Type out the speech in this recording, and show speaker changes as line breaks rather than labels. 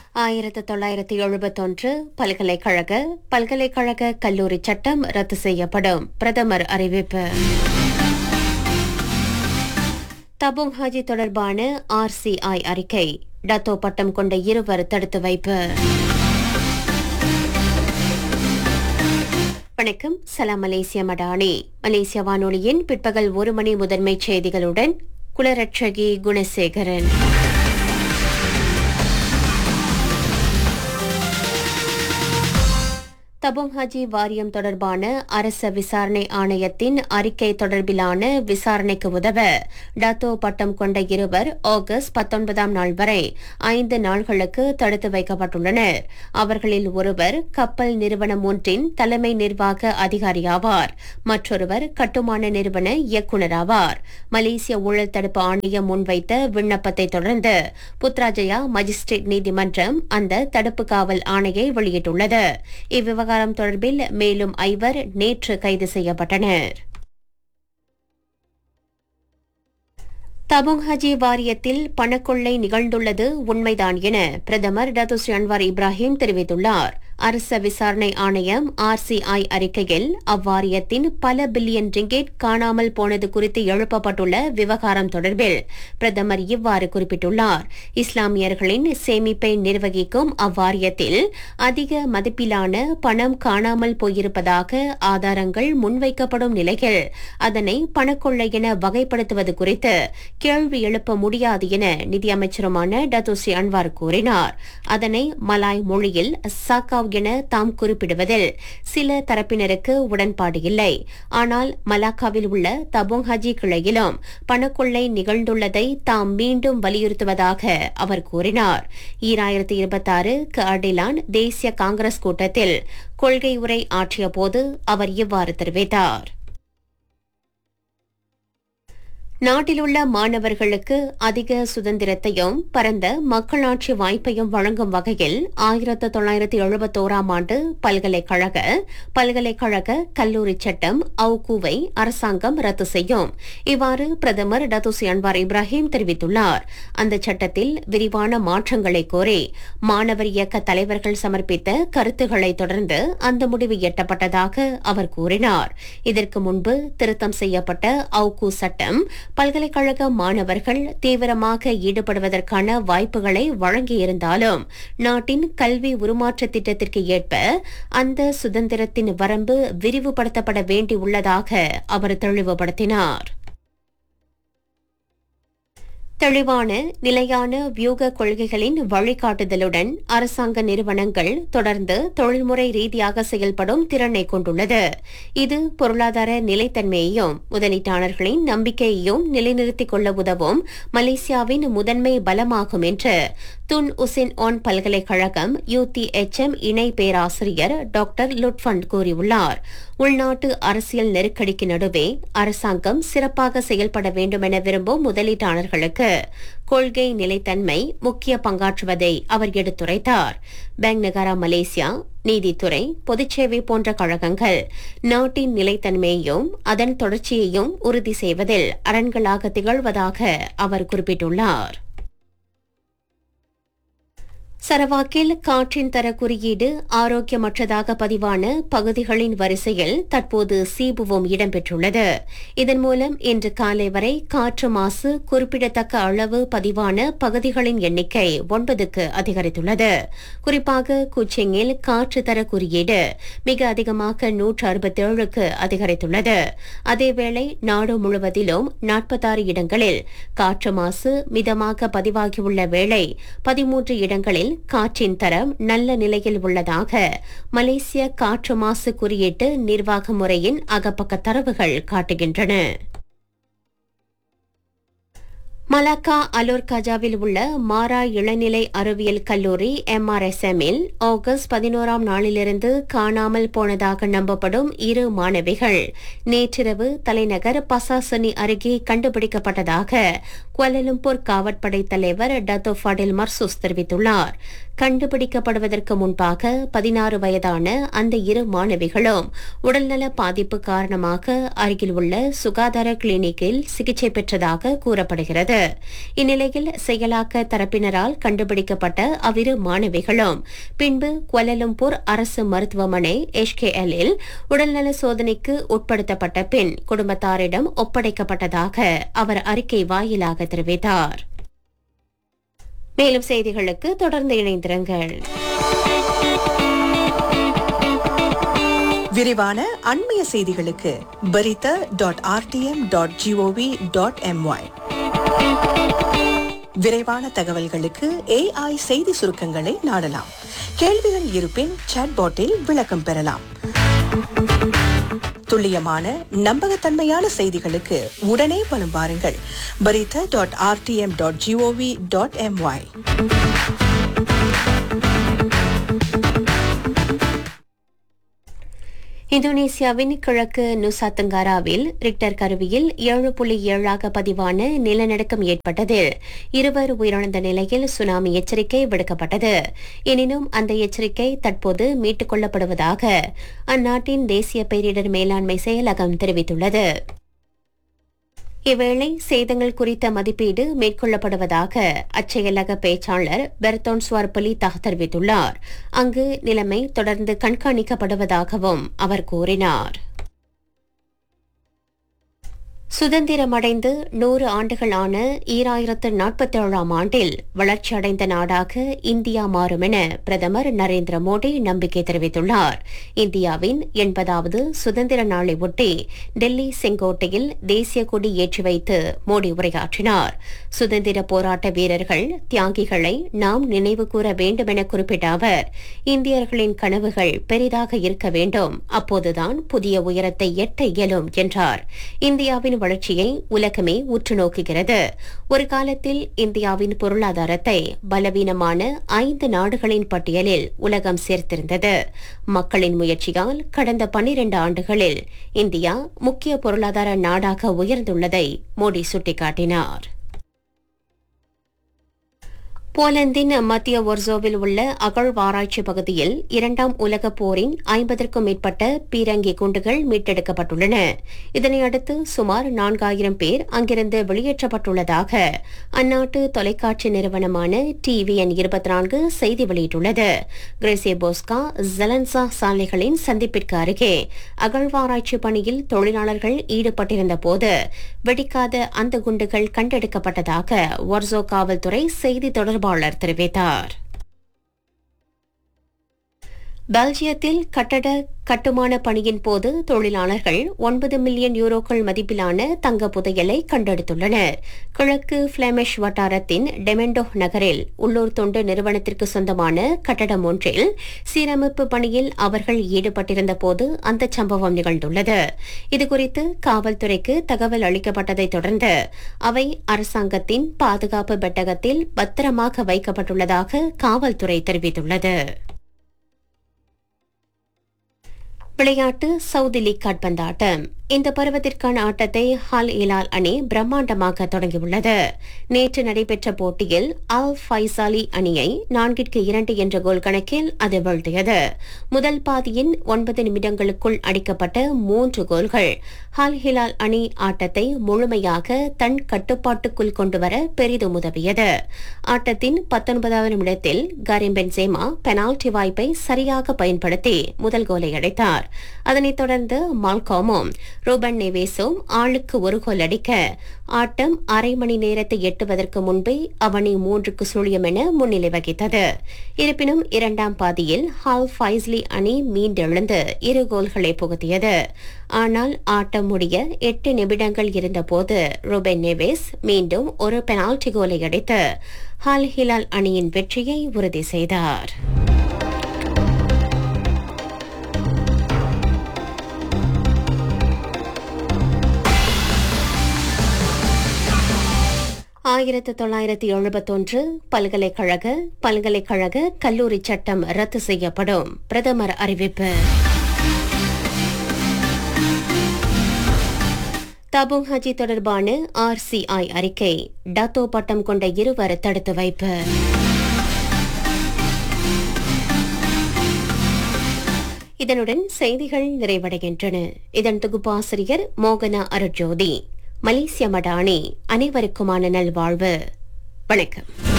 1971 பல்கலைக்கழக கல்லூரி சட்டம் ரத்து செய்யப்படும். பிரதமர் அறிவிப்பு. தபுங் ஹாஜி தொடர்பான RCI அறிக்கை. டத்தோ பட்டம் கொண்ட இருவர் தடுத்து வைப்பு. வணக்கம். சலாம் மலேசிய மடானி. மலேசிய வானொலியின் பிற்பகல் 1 மணி முதன்மை செய்திகளுடன் குலரட்சகி குணசேகரன். தபுங் ஹாஜி வாரியம் தொடர்பான அரச விசாரணை ஆணையத்தின் அறிக்கை தொடர்பிலான விசாரணைக்கு உதவ டத்தோ பட்டம் கொண்ட இருவர் ஆகஸ்ட் 19ஆம் நாள் வரை 5 நாள்களுக்கு தடுத்து வைக்கப்பட்டுள்ளனர். அவர்களில் ஒருவர் கப்பல் நிறுவனம் ஒன்றின் தலைமை நிர்வாக அதிகாரியாவார், மற்றொருவர் கட்டுமான நிறுவன இயக்குநராவார். மலேசிய ஊழல் தடுப்பு ஆணையம் முன்வைத்த விண்ணப்பத்தை தொடர்ந்து புத்ராஜயா மஜிஸ்ட்ரேட் நீதிமன்றம் அந்த தடுப்பு காவல் ஆணையை வெளியிட்டுள்ளது. இவ்விவகாரம் தொடர்பில் மேலும் 5 நேற்று கைது செய்யப்பட்டனர். தபுங் ஹாஜி வாரியத்தில் பணக்கொள்ளை நிகழ்ந்துள்ளது உண்மைதான் என பிரதமர் டத்துஸ்ரீ அன்வார் இப்ராஹிம் தெரிவித்துள்ளார். அரச விசாரணை ஆணையம் RCI அறிக்கையில் அவ்வாரியத்தின் பல பில்லியன் ரிங்கெட் காணாமல் போனது குறித்து எழுப்பப்பட்டுள்ள விவகாரம் தொடர்பில் பிரதமர் இவ்வாறு குறிப்பிட்டுள்ளார். இஸ்லாமியர்களின் சேமிப்பை நிர்வகிக்கும் அவ்வாரியத்தில் அதிக மதிப்பிலான பணம் காணாமல் போயிருப்பதாக ஆதாரங்கள் முன்வைக்கப்படும் நிலையில் அதனை பணக்கொள்ளை என வகைப்படுத்துவது குறித்து கேள்வி எழுப்ப முடியாது என நிதியமைச்சருமான டத்துஸ்ரீ அன்வார் கூறினார். அதனை மலாய் மொழியில் சாக்காவ் என தாம் குறிப்பிடுவதில் சில தரப்பினருக்கு உடன்பாடு இல்லை. ஆனால் மலாக்காவில் உள்ள தபுங் ஹாஜி கிளையிலும் பணக்கொள்ளை நிகழ்ந்துள்ளதை தாம் மீண்டும் வலியுறுத்துவதாக அவர் கூறினார். 2026 கர்டிலான் தேசிய காங்கிரஸ் கூட்டத்தில் கொள்கை உரை ஆற்றிய போது அவர் இவ்வாறு தெரிவித்தார். நாட்டிலுள்ள மாணவர்களுக்கு அதிக சுதந்திரத்தையும் பரந்த மக்களாட்சி வாய்ப்பையும் வழங்கும் வகையில் 1971ஆம் ஆண்டு பல்கலைக்கழக கல்லூரி சட்டம் அவுகுவை அரசாங்கம் ரத்து செய்யும். இவ்வாறு பிரதமர் டத்துஸ்ரீ அன்வார் இப்ராஹிம் தெரிவித்துள்ளார். அந்த சட்டத்தில் விரிவான மாற்றங்களை கோரி மாணவர் இயக்க தலைவர்கள் சமர்ப்பித்த கருத்துக்களை தொடர்ந்து அந்த முடிவு எட்டப்பட்டதாக அவர் கூறினார். இதற்கு முன்பு திருத்தம் செய்யப்பட்ட அவுகு சட்டம் பல்கலைக்கழக மாணவர்கள் தீவிரமாக ஈடுபடுவதற்கான வாய்ப்புகளை வழங்கியிருந்தாலும் நாட்டின் கல்வி உருமாற்ற திட்டத்திற்கு ஏற்ப அந்த சுதந்திரத்தின் வரம்பு விரிவுபடுத்தப்பட வேண்டியுள்ளதாக அவர் தெளிவுபடுத்தினார். தெளிவான நிலையான வியூக கொள்கைகளின் வழிகாட்டுதலுடன் அரசாங்க நிறுவனங்கள் தொடர்ந்து தொழில்முறை ரீதியாக செயல்படும் திறனை கொண்டுள்ளது. இது பொருளாதார நிலைத்தன்மையையும் முதலீட்டாளர்களின் நம்பிக்கையையும் நிலைநிறுத்திக் கொள்ள உதவும் மலேசியாவின் முதன்மை பலமாகும் என்று துன் உசின் ஆன் பல்கலைக்கழகம் UTHM இணை பேராசிரியர் டாக்டர் லுட்ஃபண்ட் கூறியுள்ளார். உள்நாட்டு அரசியல் நெருக்கடிக்கு நடுவே அரசாங்கம் சிறப்பாக செயல்பட வேண்டும் என விரும்பும் முதலீட்டாளர்களுக்கு கொள்கை நிலைத்தன்மை முக்கிய பங்காற்றுவதை அவர் எடுத்துரைத்தார். பேங்க் நகாரா மலேசியா, நீதித்துறை, பொதுச்சேவை போன்ற கழகங்கள் நாட்டின் நிலைத்தன்மையையும் அதன் தொடர்ச்சியையும் உறுதி செய்வதில் அரண்களாக திகழ்வதாக அவர் குறிப்பிட்டுள்ளார். சரவாக்கில் காற்றின் தர குறியீடு ஆரோக்கியமற்றதாக பதிவான பகுதிகளின் வரிசையில் தற்போது சீபுவும் இடம்பெற்றுள்ளது. இதன் மூலம் இன்று காலை வரை காற்று மாசு குறிப்பிடத்தக்க அளவு பதிவான பகுதிகளின் எண்ணிக்கை 9க்கு அதிகரித்துள்ளது. குறிப்பாக குச்சிங்கில் காற்று தர குறியீடு மிக அதிகமாக 167க்கு அதிகரித்துள்ளது. அதேவேளை நாடு முழுவதிலும் 46 இடங்களில் காற்று மாசு மிதமாக பதிவாகியுள்ள வேளை 13 இடங்களில் காற்றின் தரம் நல்ல நிலையில் உள்ளதாக மலேசிய காற்று மாசு குறியீட்டு நிர்வாக முறையின் அகப்பக்க தரவுகள் காட்டுகின்றன. மலாக்கா அலோர் கஜாவில் உள்ள மாரா இளநிலை அறிவியல் கல்லூரி MRSMஇல் ஆகஸ்ட் 11ஆம் நாளிலிருந்து காணாமல் போனதாக நம்பப்படும் 2 மாணவிகள் நேற்றிரவு தலைநகர் பசாசனி அருகே கண்டுபிடிக்கப்பட்டதாக குவாலலம்பூர் காவற்படை தலைவர் டத்தோ ஃபடில் மர்சூஸ் தெரிவித்துள்ளார். கண்டுபிடிக்கப்படுவதற்கு முன்பாக 16 வயதான அந்த இரு மாணவிகளும் உடல்நல பாதிப்பு காரணமாக அருகில் உள்ள சுகாதார கிளினிக்கில் சிகிச்சை பெற்றதாக கூறப்படுகிறது. இந்நிலையில் செயலாக்க தரப்பினரால் கண்டுபிடிக்கப்பட்ட அவ்விரு மாணவிகளும் பின்பு குவாலலம்பூர் அரசு மருத்துவமனை HKL-இல் உடல்நல சோதனைக்கு உட்படுத்தப்பட்ட பின் குடும்பத்தாரிடம் ஒப்படைக்கப்பட்டதாக அவர் அறிக்கை வாயிலாக தெரிவித்தார். மேலும் செய்திகளுக்கு தொடர்ந்து இணைந்திருங்கள்.
விரிவான அண்மைய செய்திகளுக்கு berita.rtm.gov.my. விரைவான தகவல்களுக்கு AI செய்தி சுருக்கங்களை நாடலாம். கேள்விகள் இருப்பின் சாட்பாட்டில் விளக்கம் பெறலாம். துல்லியமான நம்பகத்தன்மையான செய்திகளுக்கு உடனே வலம் வாருங்கள். berita.rtm.gov.my.
இந்தோனேசியாவின் கிழக்கு நுசா தெங்காராவில் ரிக்டர் கருவியில் 7.7 பதிவான நிலநடுக்கம் ஏற்பட்டதில் 2 உயிரிழந்த நிலையில் சுனாமி எச்சரிக்கை விடுக்கப்பட்டது. எனினும் அந்த எச்சரிக்கை தற்போது மீட்டுக் கொள்ளப்படுவதாக அந்நாட்டின் தேசிய பேரிடர் மேலாண்மை செயலகம் தெரிவித்துள்ளது. இவ்வேளை சேதங்கள் குறித்த மதிப்பீடு மேற்கொள்ளப்படுவதாக அச்செயலக பேச்சாளர் பெர்தோன் ஸ்வார்பலி தெரிவித்துள்ளார். அங்கு நிலைமை தொடர்ந்து கண்காணிக்கப்படுவதாகவும் அவர் கூறினார். சுதந்திரமடைந்து 100 ஆண்டுகள் ஆன 2047 ஆண்டில் வளர்ச்சியடைந்த நாடாக இந்தியா மாறும் என பிரதமர் நரேந்திர மோடி நம்பிக்கை தெரிவித்துள்ளார். இந்தியாவின் 80வது சுதந்திர நாளை ஒட்டி டெல்லி செங்கோட்டையில் தேசிய கொடி ஏற்றி வைத்து மோடி உரையாற்றினார். சுதந்திர போராட்ட வீரர்கள் தியாகிகளை நாம் நினைவு கூற வேண்டும் என குறிப்பிட்ட அவர், இந்தியர்களின் கனவுகள் பெரிதாக இருக்க வேண்டும், அப்போதுதான் புதிய உயரத்தை எட்ட இயலும் என்றார். இந்தியாவின் வளர்ச்சியை உலகமே உற்று நோக்குகிறது. ஒரு காலத்தில் இந்தியாவின் பொருளாதாரத்தை பலவீனமான 5 நாடுகளின் பட்டியலில் உலகம் சேர்த்திருந்தது. மக்களின் முயற்சியால் கடந்த 12 ஆண்டுகளில் இந்தியா முக்கிய பொருளாதார நாடாக உயர்ந்துள்ளதை மோடி சுட்டிக்காட்டினார். போலந்தின் மத்திய ஒர்சோவில் உள்ள அகழ்வாராய்ச்சி பகுதியில் 2ஆம் உலகப் போரின் 50க்கும் மேற்பட்ட பீரங்கி குண்டுகள் மீட்டெடுக்கப்பட்டுள்ளன. இதனையடுத்து சுமார் 4000 பேர் அங்கிருந்து வெளியேற்றப்பட்டுள்ளதாக அந்நாட்டு தொலைக்காட்சி நிறுவனமான TVN 24 செய்தி வெளியிட்டுள்ளது. கிரேசியபோஸ்கா ஜெலன்சா சாலைகளின் சந்திப்பிற்கு அருகே அகழ்வாராய்ச்சி பணியில் தொழிலாளர்கள் ஈடுபட்டிருந்த போது வெடிக்காத அந்த குண்டுகள் கண்டெடுக்கப்பட்டதாக ஒர்சோ காவல்துறை செய்தி தொடர்பாளர் தெரிவித்தார். பெல்ஜியத்தில் கட்டுமான பணியின் போது தொழிலாளர்கள் 9 மில்லியன் யூரோக்கள் மதிப்பிலான தங்க புதையலை கண்டெடுத்துள்ளனர். கிழக்கு பிளெமிஷ் வட்டாரத்தின் டெமெண்டோ நகரில் உள்ளூர் தொண்டு நிறுவனத்திற்கு சொந்தமான கட்டடம் ஒன்றில் சீரமைப்பு பணியில் அவர்கள் ஈடுபட்டிருந்த போது அந்த சம்பவம் நிகழ்ந்துள்ளது. இதுகுறித்து காவல்துறைக்கு தகவல் அளிக்கப்பட்டதைத் தொடர்ந்து அவை அரசாங்கத்தின் பாதுகாப்பு பெட்டகத்தில் பத்திரமாக வைக்கப்பட்டுள்ளதாக காவல்துறை தெரிவித்துள்ளது. விளையாட்டு சவுதி லீக் கால்பந்தாட்டம். இந்த பருவத்திற்கான ஆட்டத்தை ஹால் இலால் அணி பிரம்மாண்டமாக தொடங்கியுள்ளது. நேற்று நடைபெற்ற போட்டியில் அல் ஃபைசாலி அணியை 4-2 என்ற கோல் கணக்கில் அது வீழ்த்தியது. முதல் பாதியின் 9 நிமிடங்களுக்குள் அடிக்கப்பட்ட 3 கோல்கள் ஹால் ஹிலால் அணி ஆட்டத்தை முழுமையாக தன் கட்டுப்பாட்டுக்குள் கொண்டுவர பெரிதும் உதவியது. ஆட்டத்தின் 19வது நிமிடத்தில் கரீம் பென்சேமா பெனால்டி வாய்ப்பை சரியாக பயன்படுத்தி முதல் கோலை அடித்தார். அதனைத் தொடர்ந்து மால்காமும் ரூபன் நேவேஸும் ஆளுக்கு ஒரு கோல் அடிக்க ஆட்டம் அரை மணி நேரத்தை எட்டுவதற்கு முன்பே அவனி 3-0 என முன்னிலை வகித்தது. இருப்பினும் 2ஆம் பாதியில் ஹால் ஃபைஸ்லி அணி மீண்டெழுந்து 2 கோல்களை புகுத்தியது. ஆனால் ஆட்டம் முடிய 8 நிமிடங்கள் இருந்தபோது ரூபன் நேவேஸ் மீண்டும் ஒரு பெனால்டி கோலை அடித்து ஹால் ஹிலால் அணியின் வெற்றியை உறுதி செய்தார். ஆயிரத்து 1971 பல்கலைக்கழக கல்லூரி சட்டம் ரத்து செய்யப்படும். பிரதமர் அறிவிப்பு. தபுங் ஹஜி தொடர்பான RCI அறிக்கை, டத்தோ பட்டம் கொண்ட இருவர் தடுத்து வைப்பு. இதனுடன் செய்திகள் நிறைவடைகின்றன. இதன் தொகுப்பாசிரியர் மோகனா அருட்ஜோதி. மலேசிய மடானி. அனைவருக்குமான நல்வாழ்வு. வணக்கம்.